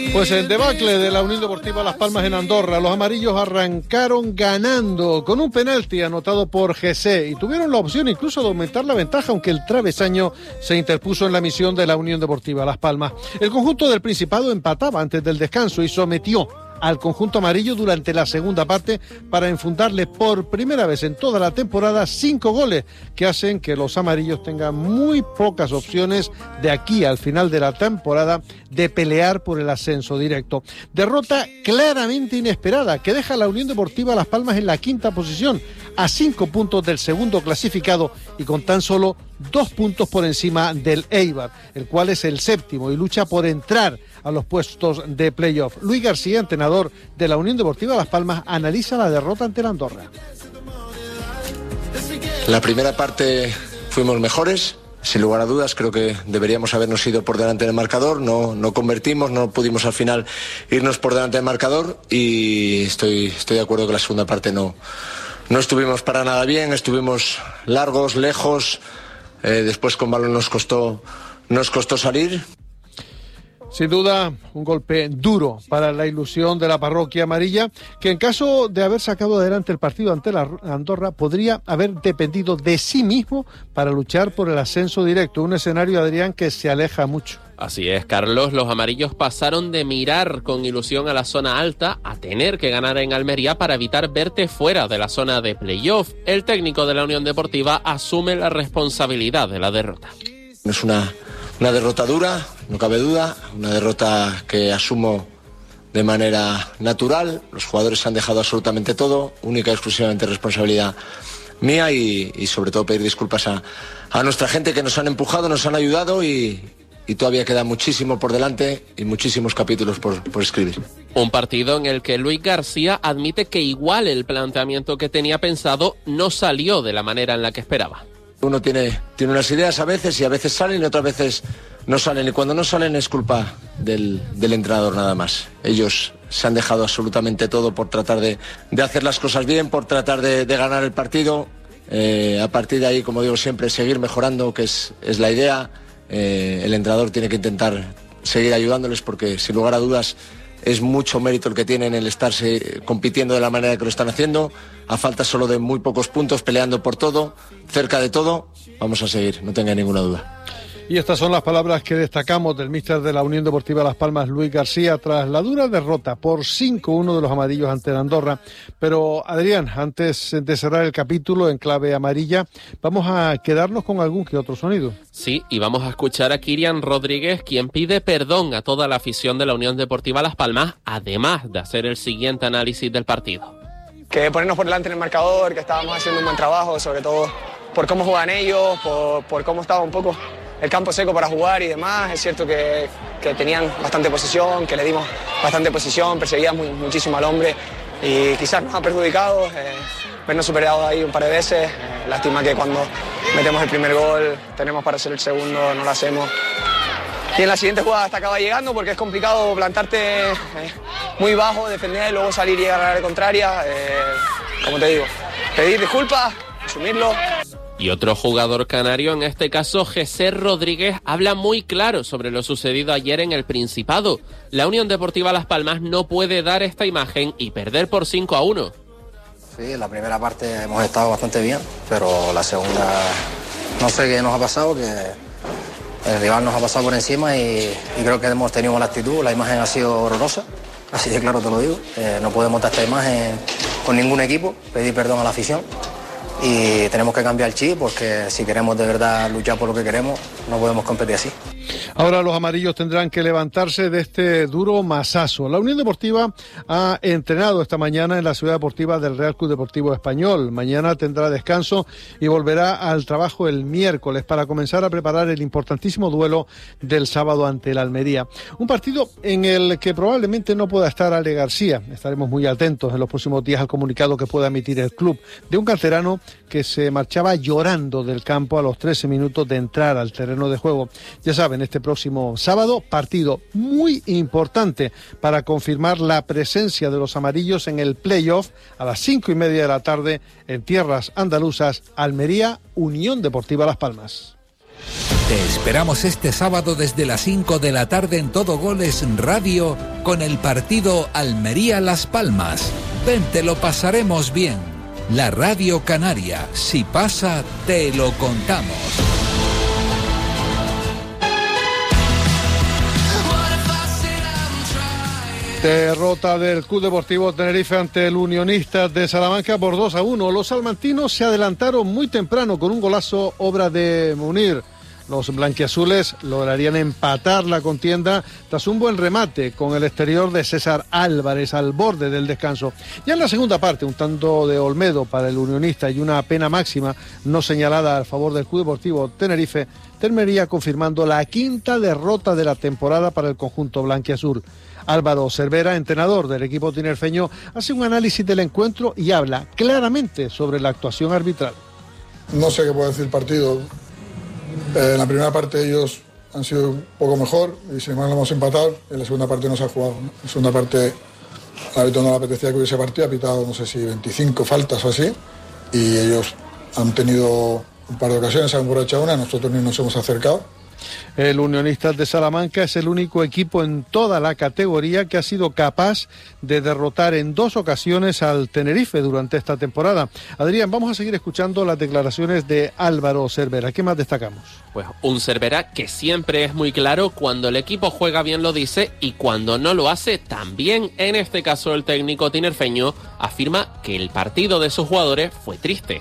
Pues el debacle de la Unión Deportiva Las Palmas en Andorra. Los amarillos arrancaron ganando con un penalti anotado por Jesse y tuvieron la opción incluso de aumentar la ventaja, aunque el travesaño se interpuso en la misión de la Unión Deportiva Las Palmas. El conjunto del Principado empataba antes del descanso y sometió al conjunto amarillo durante la segunda parte para enfundarle por primera vez en toda la temporada 5 goles que hacen que los amarillos tengan muy pocas opciones de aquí al final de la temporada de pelear por el ascenso directo. Derrota claramente inesperada que deja a la Unión Deportiva Las Palmas en la quinta posición, a 5 puntos del segundo clasificado y con tan solo 2 puntos por encima del Eibar, el cual es el séptimo y lucha por entrar a los puestos de playoff. Luis García, entrenador de la Unión Deportiva Las Palmas, analiza la derrota ante la Andorra. En la primera parte fuimos mejores, sin lugar a dudas. Creo que deberíamos habernos ido por delante del marcador. No convertimos, no pudimos al final irnos por delante del marcador y estoy de acuerdo que la segunda parte no estuvimos para nada bien. Estuvimos largos, lejos. Después con balón nos costó salir. Sin duda, un golpe duro para la ilusión de la parroquia amarilla, que en caso de haber sacado adelante el partido ante la Andorra, podría haber dependido de sí mismo para luchar por el ascenso directo. Un escenario, Adrián, que se aleja mucho. Así es, Carlos. Los amarillos pasaron de mirar con ilusión a la zona alta a tener que ganar en Almería para evitar verte fuera de la zona de playoff. El técnico de la Unión Deportiva asume la responsabilidad de la derrota. Es una derrota dura, no cabe duda, una derrota que asumo de manera natural. Los jugadores han dejado absolutamente todo, única y exclusivamente responsabilidad mía y sobre todo pedir disculpas a nuestra gente que nos han empujado, nos han ayudado y todavía queda muchísimo por delante y muchísimos capítulos por escribir. Un partido en el que Luis García admite que igual el planteamiento que tenía pensado no salió de la manera en la que esperaba. Uno tiene unas ideas a veces y a veces salen y otras veces no salen. Y cuando no salen es culpa del entrenador nada más. Ellos se han dejado absolutamente todo por tratar de hacer las cosas bien, por tratar de ganar el partido. A partir de ahí, como digo siempre, seguir mejorando, que es la idea. El entrenador tiene que intentar seguir ayudándoles porque, sin lugar a dudas, es mucho mérito el que tienen el estarse compitiendo de la manera que lo están haciendo. A falta solo de muy pocos puntos, peleando por todo, cerca de todo, vamos a seguir, no tenga ninguna duda. Y estas son las palabras que destacamos del míster de la Unión Deportiva Las Palmas, Luis García, tras la dura derrota por 5-1 de los amarillos ante la Andorra. Pero, Adrián, antes de cerrar el capítulo en clave amarilla, vamos a quedarnos con algún que otro sonido. Sí, y vamos a escuchar a Kirian Rodríguez, quien pide perdón a toda la afición de la Unión Deportiva Las Palmas, además de hacer el siguiente análisis del partido. Que ponernos por delante en el marcador, que estábamos haciendo un buen trabajo, sobre todo por cómo juegan ellos, por cómo estaba un poco el campo seco para jugar y demás. Es cierto que tenían bastante posesión, que le dimos bastante posesión, perseguíamos muchísimo al hombre y quizás nos ha perjudicado vernos superados ahí un par de veces. Lástima que cuando metemos el primer gol tenemos para hacer el segundo, no lo hacemos. Y en la siguiente jugada hasta acaba llegando porque es complicado plantarte muy bajo, defender, luego salir y llegar a la contraria. Como te digo, pedir disculpas, asumirlo. Y otro jugador canario, en este caso Jesse Rodríguez, habla muy claro sobre lo sucedido ayer en el Principado. La Unión Deportiva Las Palmas no puede dar esta imagen y perder por 5-1. Sí, en la primera parte hemos estado bastante bien, pero la segunda no sé qué nos ha pasado, que el rival nos ha pasado por encima y creo que hemos tenido mala actitud. La imagen ha sido horrorosa, así de claro te lo digo. No podemos dar esta imagen con ningún equipo, pedir perdón a la afición. Y tenemos que cambiar el chip porque si queremos de verdad luchar por lo que queremos, no podemos competir así. Ahora los amarillos tendrán que levantarse de este duro masazo. La Unión Deportiva ha entrenado esta mañana en la ciudad deportiva del Real Club Deportivo Español. Mañana tendrá descanso y volverá al trabajo el miércoles para comenzar a preparar el importantísimo duelo del sábado ante el Almería. Un partido en el que probablemente no pueda estar Ale García. Estaremos muy atentos en los próximos días al comunicado que pueda emitir el club de un canterano que se marchaba llorando del campo a los 13 minutos de entrar al terreno de juego. Ya saben, este próximo sábado, partido muy importante para confirmar la presencia de los amarillos en el playoff a las 5:30 de la tarde en tierras andaluzas, Almería, Unión Deportiva Las Palmas. Te esperamos este sábado desde las 5 de la tarde en Todo Goles Radio con el partido Almería-Las Palmas. Ven, te lo pasaremos bien. La Radio Canaria, si pasa, te lo contamos. Derrota del Club Deportivo Tenerife ante el Unionistas de Salamanca por 2-1. Los salmantinos se adelantaron muy temprano con un golazo obra de Munir. Los blanquiazules lograrían empatar la contienda tras un buen remate con el exterior de César Álvarez al borde del descanso. Ya en la segunda parte, un tanto de Olmedo para el Unionista y una pena máxima no señalada a favor del Club Deportivo Tenerife terminaría confirmando la quinta derrota de la temporada para el conjunto blanquiazul. Álvaro Cervera, entrenador del equipo tinerfeño, hace un análisis del encuentro y habla claramente sobre la actuación arbitral. No sé qué puede decir el partido. En la primera parte ellos han sido un poco mejor y sin embargo hemos empatado. En la segunda parte no se ha jugado. En la segunda parte al árbitro no le apetecía que hubiese partido, ha pitado no sé si 25 faltas o así y ellos han tenido un par de ocasiones, han emborrachado una, nosotros ni nos hemos acercado. El Unionistas de Salamanca es el único equipo en toda la categoría que ha sido capaz de derrotar en 2 ocasiones al Tenerife durante esta temporada. Adrián, vamos a seguir escuchando las declaraciones de Álvaro Cervera. ¿Qué más destacamos? Pues un Cervera que siempre es muy claro, cuando el equipo juega bien lo dice y cuando no lo hace también. En este caso el técnico tinerfeño afirma que el partido de sus jugadores fue triste.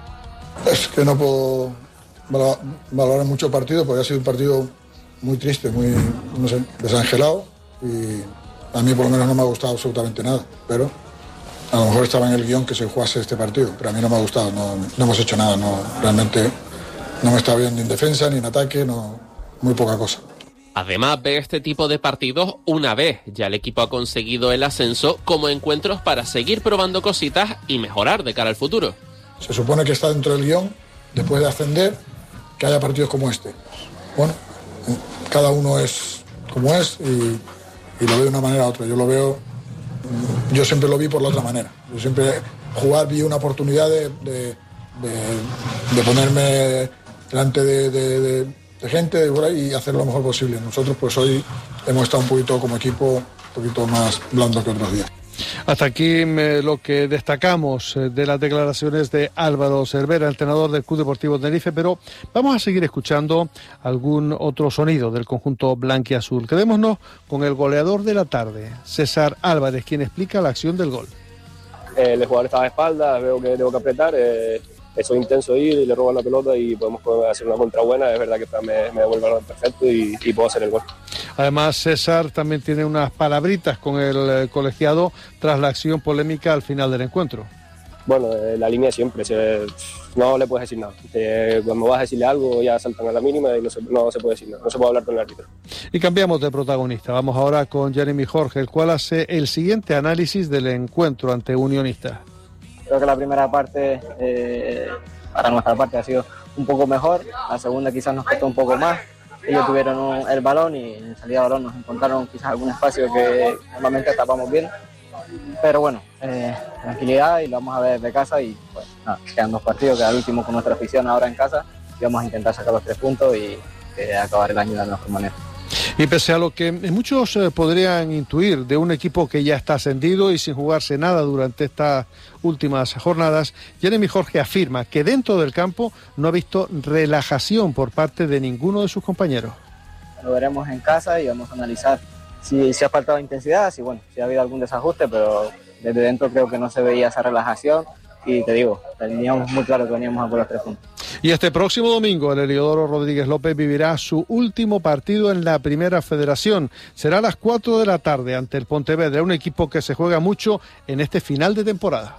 Es que no puedo valorar mucho el partido porque ha sido un partido muy triste, muy, no sé, desangelado y a mí por lo menos no me ha gustado absolutamente nada, pero a lo mejor estaba en el guión que se jugase este partido, pero a mí no me ha gustado, no hemos hecho nada, realmente no me está bien ni en defensa ni en ataque, muy poca cosa. Además ve este tipo de partidos una vez ya el equipo ha conseguido el ascenso como encuentros para seguir probando cositas y mejorar de cara al futuro. Se supone que está dentro del guión, después de ascender, que haya partidos como este. Bueno, cada uno es como es y lo veo de una manera u otra. Yo siempre lo vi por la otra manera. Yo siempre vi una oportunidad de ponerme delante de gente de por ahí y hacer lo mejor posible. Nosotros pues hoy hemos estado un poquito como equipo, un poquito más blando que otros días. Hasta aquí lo que destacamos de las declaraciones de Álvaro Cervera, entrenador del Club Deportivo Tenerife, pero vamos a seguir escuchando algún otro sonido del conjunto blanquiazul. Quedémonos con el goleador de la tarde, César Álvarez, quien explica la acción del gol. El jugador estaba de espaldas, veo que tengo que apretar, soy intenso ir y le robo la pelota y podemos hacer una contra buena. Es verdad que me devuelve el balón perfecto y puedo hacer el gol. Además, César también tiene unas palabritas con el colegiado tras la acción polémica al final del encuentro. Bueno, la línea siempre, no le puedes decir nada. Cuando vas a decirle algo ya saltan a la mínima y no se puede decir nada, no se puede hablar con el árbitro. Y cambiamos de protagonista, vamos ahora con Jeremy Jorge, el cual hace el siguiente análisis del encuentro ante Unionistas. Creo que la primera parte, para nuestra parte, ha sido un poco mejor. La segunda quizás nos costó un poco más. Ellos tuvieron el balón y en salida de balón nos encontraron quizás algún espacio que normalmente tapamos bien. Pero bueno, tranquilidad y lo vamos a ver desde casa y pues nada, quedan 2 partidos, queda el último con nuestra afición ahora en casa y vamos a intentar sacar los 3 puntos y acabar el año de la mejor manera. Y pese a lo que muchos podrían intuir de un equipo que ya está ascendido y sin jugarse nada durante estas últimas jornadas, Jeremy Jorge afirma que dentro del campo no ha visto relajación por parte de ninguno de sus compañeros. Lo veremos en casa y vamos a analizar si ha faltado intensidad, si ha habido algún desajuste, pero desde dentro creo que no se veía esa relajación y te digo, teníamos muy claro que veníamos a por los 3 puntos. Y este próximo domingo el Heliodoro Rodríguez López vivirá su último partido en la Primera Federación. Será a las 4 de la tarde ante el Pontevedra, un equipo que se juega mucho en este final de temporada.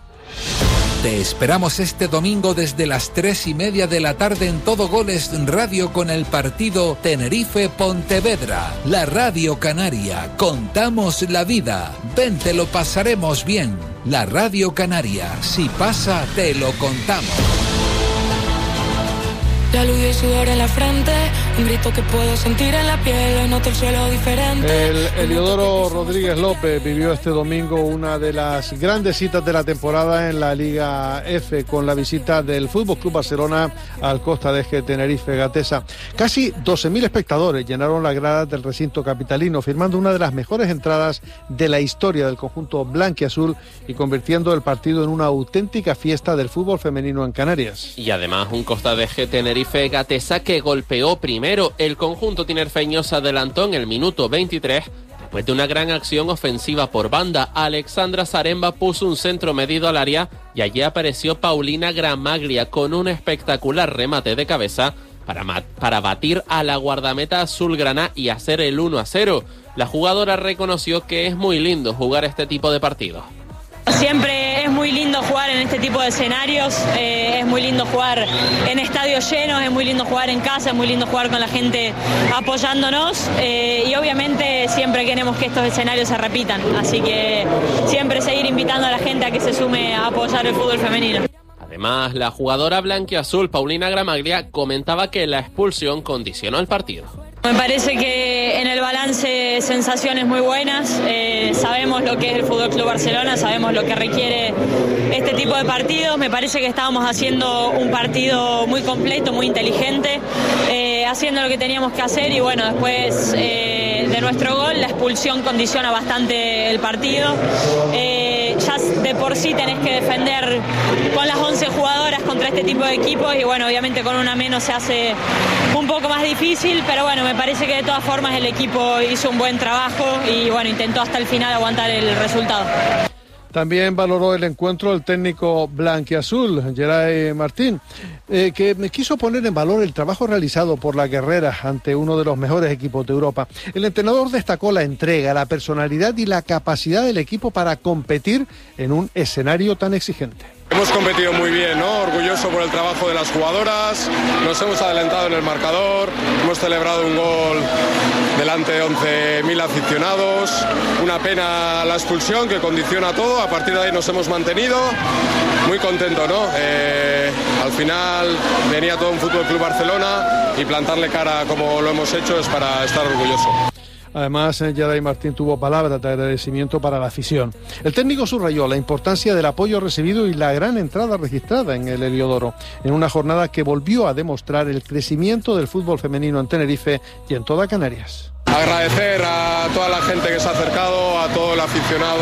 Te esperamos este domingo desde las 3:30 de la tarde en Todo Goles Radio con el partido Tenerife-Pontevedra. La Radio Canaria, contamos la vida. Ven, te lo pasaremos bien. La Radio Canaria, si pasa, te lo contamos. La luz y el sudor en la frente, Un grito que puedo sentir en la piel, noto el suelo diferente. El Heliodoro Rodríguez López vivió este domingo una de las grandes citas de la temporada en la Liga F con la visita del Fútbol Club Barcelona al Costa de Eje Tenerife Gatesa. Casi 12.000 espectadores llenaron las gradas del recinto capitalino, firmando una de las mejores entradas de la historia del conjunto blanquiazul y convirtiendo el partido en una auténtica fiesta del fútbol femenino en Canarias. Y además un Costa de Eje Tenerife Gatesa que golpeó primero. El conjunto tinerfeño se adelantó en el minuto 23 después de una gran acción ofensiva por banda. Alexandra Zaremba puso un centro medido al área y allí apareció Paulina Gramaglia con un espectacular remate de cabeza para batir a la guardameta azulgrana y hacer el 1-0. La jugadora reconoció que es muy lindo jugar este tipo de partidos. Siempre es muy lindo jugar en este tipo de escenarios, es muy lindo jugar en estadios llenos, es muy lindo jugar en casa, es muy lindo jugar con la gente apoyándonos y obviamente siempre queremos que estos escenarios se repitan, así que siempre seguir invitando a la gente a que se sume a apoyar el fútbol femenino. Además, la jugadora blanquiazul Paulina Gramaglia comentaba que la expulsión condicionó el partido. Me parece que en el balance sensaciones muy buenas, sabemos lo que es el Fútbol Club Barcelona, sabemos lo que requiere este tipo de partidos, me parece que estábamos haciendo un partido muy completo, muy inteligente, haciendo lo que teníamos que hacer y bueno, después de nuestro gol la expulsión condiciona bastante el partido, ya de por sí tenés que defender con las 11 jugadoras contra este tipo de equipos y bueno, obviamente con una menos se hace un poco más difícil, pero bueno, me parece que de todas formas el equipo hizo un buen trabajo y bueno, intentó hasta el final aguantar el resultado. También valoró el encuentro el técnico blanquiazul, Geray Martín, que quiso poner en valor el trabajo realizado por las guerreras ante uno de los mejores equipos de Europa. El entrenador destacó la entrega, la personalidad y la capacidad del equipo para competir en un escenario tan exigente. Hemos competido muy bien, ¿no? Orgulloso por el trabajo de las jugadoras, nos hemos adelantado en el marcador, hemos celebrado un gol delante de 11.000 aficionados, una pena la expulsión que condiciona todo, a partir de ahí nos hemos mantenido, muy contento, ¿no? Al final venía todo un Fútbol Club Barcelona y plantarle cara como lo hemos hecho es para estar orgulloso. Además, Geray Martín tuvo palabras de agradecimiento para la afición. El técnico subrayó la importancia del apoyo recibido y la gran entrada registrada en el Heliodoro, en una jornada que volvió a demostrar el crecimiento del fútbol femenino en Tenerife y en toda Canarias. Agradecer a toda la gente que se ha acercado, a todo el aficionado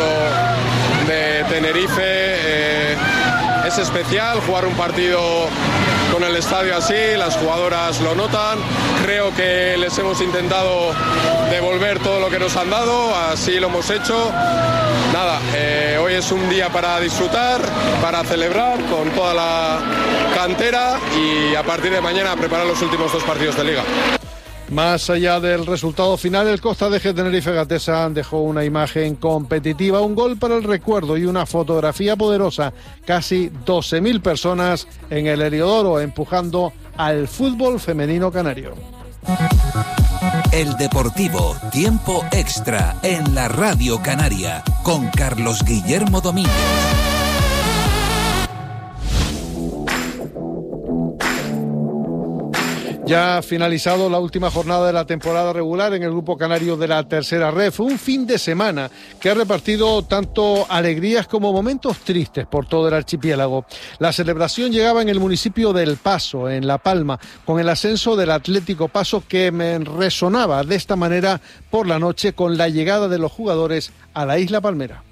de Tenerife. Es especial jugar un partido con el estadio así, las jugadoras lo notan, creo que les hemos intentado devolver todo lo que nos han dado, así lo hemos hecho. Nada, hoy es un día para disfrutar, para celebrar con toda la cantera y a partir de mañana preparar los últimos 2 partidos de Liga. Más allá del resultado final, el Costa de Eje Tenerife Gatesa dejó una imagen competitiva, un gol para el recuerdo y una fotografía poderosa. Casi 12.000 personas en el Heliodoro empujando al fútbol femenino canario. El Deportivo, tiempo extra en la Radio Canaria con Carlos Guillermo Domínguez. Ya ha finalizado la última jornada de la temporada regular en el grupo canario de la tercera red. Fue un fin de semana que ha repartido tanto alegrías como momentos tristes por todo el archipiélago. La celebración llegaba en el municipio del Paso, en La Palma, con el ascenso del Atlético Paso que resonaba de esta manera por la noche con la llegada de los jugadores a la isla Palmera.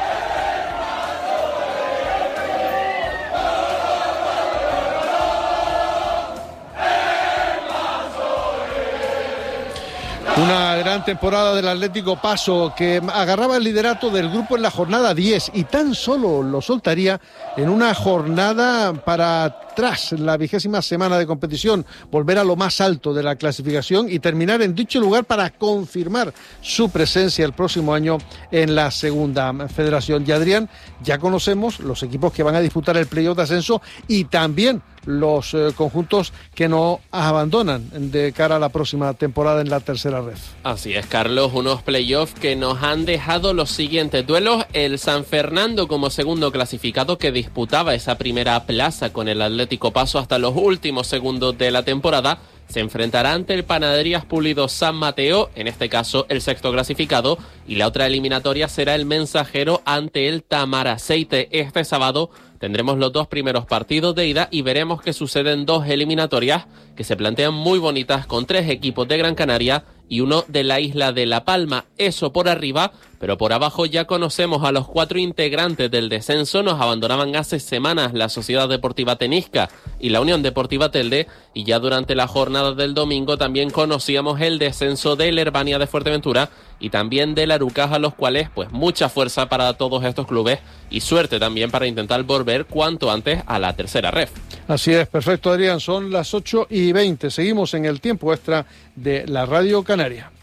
Una gran temporada del Atlético Paso que agarraba el liderato del grupo en la jornada 10 y tan solo lo soltaría en una jornada para tras la 20ª semana de competición, volver a lo más alto de la clasificación y terminar en dicho lugar para confirmar su presencia el próximo año en la segunda federación. Y Adrián, ya conocemos los equipos que van a disputar el playoff de ascenso y también los conjuntos que no abandonan de cara a la próxima temporada en la tercera red. Así es, Carlos, unos playoffs que nos han dejado los siguientes duelos. El San Fernando como segundo clasificado que disputaba esa primera plaza con el Atlético Paso hasta los últimos segundos de la temporada se enfrentará ante el Panaderías Pulido San Mateo, en este caso el sexto clasificado, y la otra eliminatoria será el Mensajero ante el Tamaraceite. Este sábado tendremos los 2 primeros partidos de ida y veremos que suceden 2 eliminatorias que se plantean muy bonitas con 3 equipos de Gran Canaria y uno de la isla de La Palma. Eso por arriba, pero por abajo ya conocemos a los 4 integrantes del descenso. Nos abandonaban hace semanas la Sociedad Deportiva Tenisca y la Unión Deportiva Telde, y ya durante la jornada del domingo también conocíamos el descenso del Herbania de Fuerteventura y también del Arucas, a los cuales pues mucha fuerza para todos estos clubes y suerte también para intentar volver cuanto antes a la tercera ref. Así es, perfecto, Adrián, son las 8:20, seguimos en el tiempo extra de la Radio Canaria.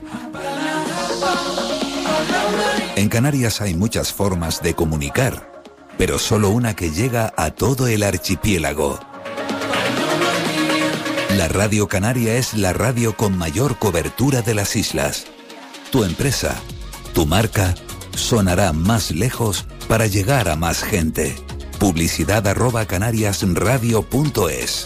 En Canarias hay muchas formas de comunicar, pero solo una que llega a todo el archipiélago. La Radio Canaria es la radio con mayor cobertura de las islas. Tu empresa, tu marca, sonará más lejos para llegar a más gente. Publicidad@canariasradio.es.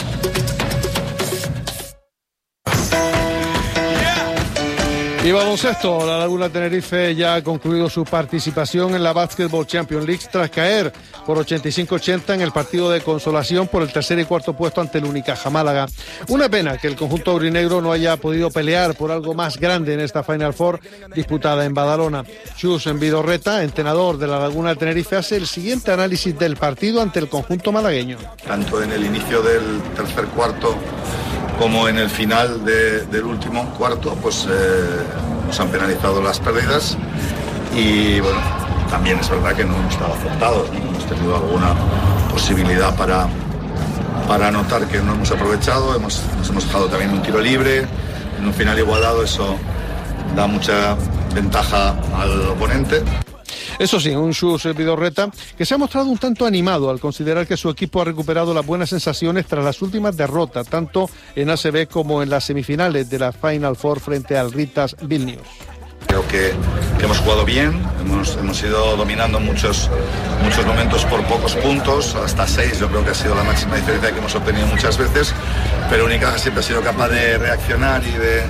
Y baloncesto, la Laguna Tenerife ya ha concluido su participación en la Basketball Champions League tras caer por 85-80 en el partido de consolación por el tercer y cuarto puesto ante el Unicaja Málaga. Una pena que el conjunto aurinegro no haya podido pelear por algo más grande en esta Final Four disputada en Badalona. Chus Vidorreta, entrenador de la Laguna Tenerife, hace el siguiente análisis del partido ante el conjunto malagueño. Tanto en el inicio del tercer cuarto como en el final del último cuarto, pues nos han penalizado las pérdidas y bueno, también es verdad que no hemos estado acertados, ¿no? Hemos tenido alguna posibilidad para anotar que no hemos aprovechado, nos hemos dejado también un tiro libre, en un final igualado, eso da mucha ventaja al oponente. Eso sí, un Chus Vidorreta que se ha mostrado un tanto animado al considerar que su equipo ha recuperado las buenas sensaciones tras las últimas derrotas, tanto en ACB como en las semifinales de la Final Four frente al Ritas Vilnius. Creo que hemos jugado bien, hemos ido dominando muchos momentos por pocos puntos, hasta 6 yo creo que ha sido la máxima diferencia que hemos obtenido muchas veces, pero Unicaja siempre ha sido capaz de reaccionar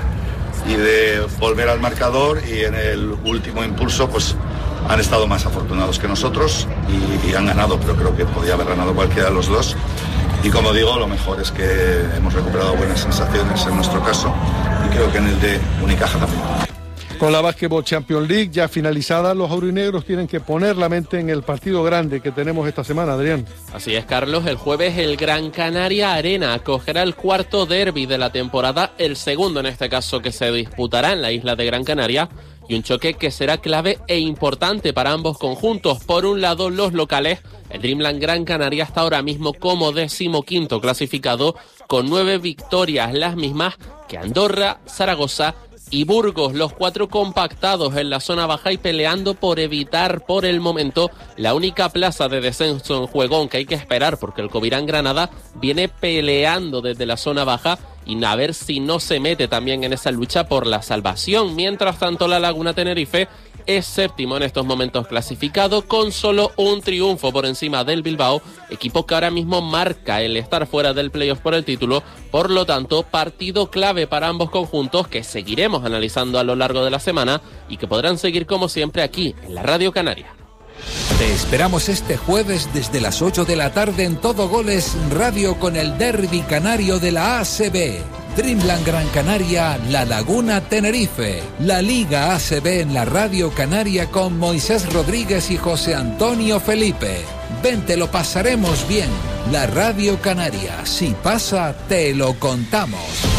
y de volver al marcador, y en el último impulso pues han estado más afortunados que nosotros y han ganado, pero creo que podía haber ganado cualquiera de los dos. Y como digo, lo mejor es que hemos recuperado buenas sensaciones en nuestro caso, y creo que en el de Unicaja también. Con la Basketball Champions League ya finalizada, los aurinegros tienen que poner la mente en el partido grande que tenemos esta semana, Adrián. Así es, Carlos. El jueves el Gran Canaria Arena acogerá el cuarto derbi de la temporada, el segundo en este caso que se disputará en la isla de Gran Canaria, y un choque que será clave e importante para ambos conjuntos. Por un lado, los locales, el Dreamland Gran Canaria está ahora mismo como 15º clasificado con 9 victorias, las mismas que Andorra, Zaragoza y Burgos, los 4 compactados en la zona baja y peleando por evitar por el momento la única plaza de descenso en juego, aunque hay que esperar porque el Covirán Granada viene peleando desde la zona baja y a ver si no se mete también en esa lucha por la salvación. Mientras tanto, la Laguna Tenerife es séptimo en estos momentos clasificado con solo un triunfo por encima del Bilbao, equipo que ahora mismo marca el estar fuera del playoff por el título. Por lo tanto, partido clave para ambos conjuntos que seguiremos analizando a lo largo de la semana y que podrán seguir como siempre aquí en la Radio Canaria. Te esperamos este jueves desde las 8 de la tarde en Todo Goles Radio con el derbi canario de la ACB. Dreamland Gran Canaria, La Laguna Tenerife. La Liga ACB en la Radio Canaria con Moisés Rodríguez y José Antonio Felipe. Ven, te lo pasaremos bien. La Radio Canaria, si pasa, te lo contamos.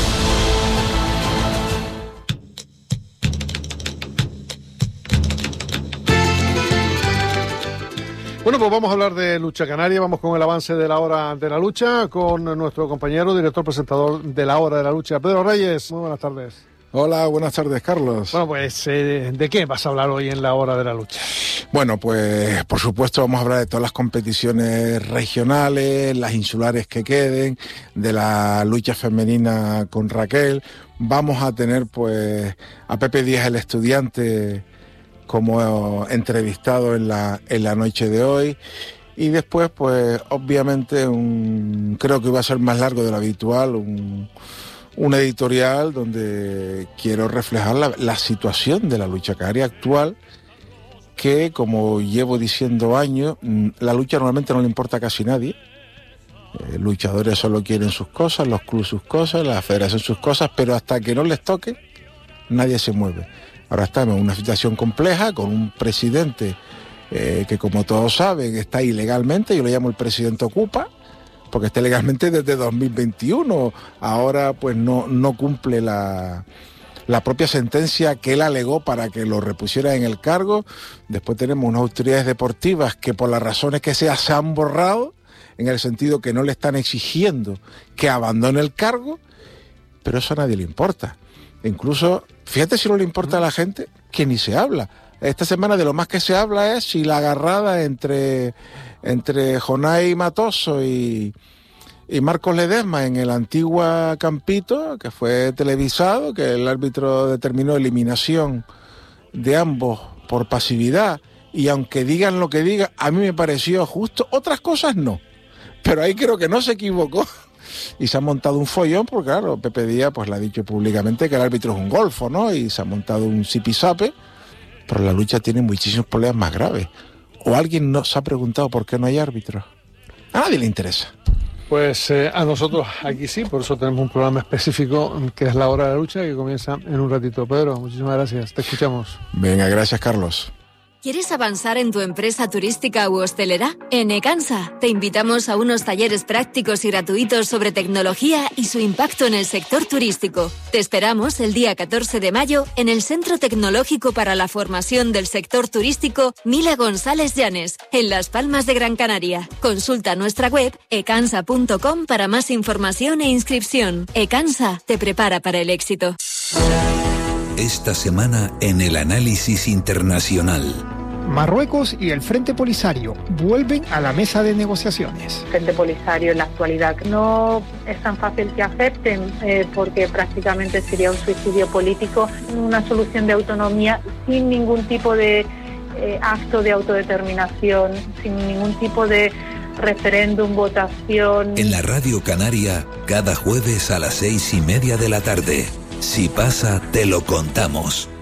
Bueno, pues vamos a hablar de lucha canaria, vamos con el avance de la hora de la lucha, con nuestro compañero, director, presentador de la hora de la lucha, Pedro Reyes. Muy buenas tardes. Hola, buenas tardes, Carlos. Bueno, pues, ¿de qué vas a hablar hoy en la hora de la lucha? Bueno, pues, por supuesto, vamos a hablar de todas las competiciones regionales, las insulares que queden, de la lucha femenina con Raquel. Vamos a tener, pues, a Pepe Díaz, el estudiante, como entrevistado en la noche de hoy, y después pues obviamente creo que va a ser más largo de lo habitual, un un editorial donde quiero reflejar la situación de la lucha canaria actual, que, como llevo diciendo años, la lucha normalmente no le importa a casi nadie. Luchadores solo quieren sus cosas, los clubes sus cosas, la federación sus cosas, pero hasta que no les toque, nadie se mueve. Ahora estamos en una situación compleja con un presidente que, como todos saben, está ilegalmente. Yo lo llamo el presidente Ocupa, porque está legalmente desde 2021. Ahora pues no cumple la propia sentencia que él alegó para que lo repusiera en el cargo. Después tenemos unas autoridades deportivas que, por las razones que sea, se han borrado, en el sentido que no le están exigiendo que abandone el cargo, pero eso a nadie le importa. Incluso, fíjate si no le importa a la gente, que ni se habla. Esta semana de lo más que se habla es si la agarrada entre Jonay Matoso y Marcos Ledesma en el Antigua Campito, que fue televisado, que el árbitro determinó eliminación de ambos por pasividad, y aunque digan lo que digan, a mí me pareció justo, otras cosas no, pero ahí creo que no se equivocó. Y se ha montado un follón, porque claro, Pepe Díaz pues le ha dicho públicamente que el árbitro es un golfo, ¿no? Y se ha montado un zipizape, pero la lucha tiene muchísimos problemas más graves. ¿O alguien nos ha preguntado por qué no hay árbitros? A nadie le interesa. Pues a nosotros aquí sí, por eso tenemos un programa específico que es La Hora de la Lucha, que comienza en un ratito. Pedro, muchísimas gracias, te escuchamos. Venga, gracias, Carlos. ¿Quieres avanzar en tu empresa turística u hostelera? En Ecansa te invitamos a unos talleres prácticos y gratuitos sobre tecnología y su impacto en el sector turístico. Te esperamos el día 14 de mayo en el Centro Tecnológico para la Formación del Sector Turístico Mila González Llanes, en Las Palmas de Gran Canaria. Consulta nuestra web ecansa.com para más información e inscripción. Ecansa te prepara para el éxito. Esta semana en el Análisis Internacional. Marruecos y el Frente Polisario vuelven a la mesa de negociaciones. El Frente Polisario en la actualidad no es tan fácil que acepten porque prácticamente sería un suicidio político, una solución de autonomía sin ningún tipo de acto de autodeterminación, sin ningún tipo de referéndum, votación. En la Radio Canaria, cada jueves a las 6:30 de la tarde. Si pasa, te lo contamos.